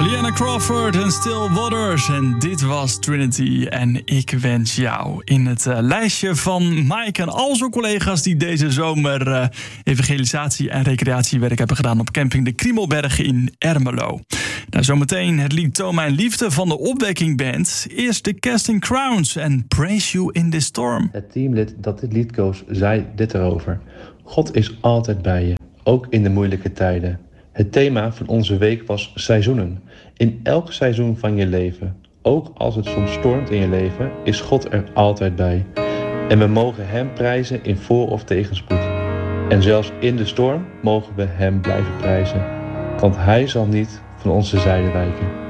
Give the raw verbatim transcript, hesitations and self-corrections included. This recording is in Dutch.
Liana Crawford en Still Waters. En dit was Trinity. En ik wens jou in het uh, lijstje van Mike en al zijn collega's die deze zomer uh, evangelisatie en recreatiewerk hebben gedaan op camping De Kriemelberg in Ermelo. Nou, zometeen het lied Toon Mijn Liefde van de Opwekking Band. Eerst de Casting Crowns en Praise You in This Storm. Het teamlid dat dit lied koos zei dit erover. God is altijd bij je, ook in de moeilijke tijden. Het thema van onze week was seizoenen. In elk seizoen van je leven, ook als het soms stormt in je leven, is God er altijd bij. En we mogen Hem prijzen in voor- of tegenspoed. En zelfs in de storm mogen we Hem blijven prijzen. Want Hij zal niet van onze zijde wijken.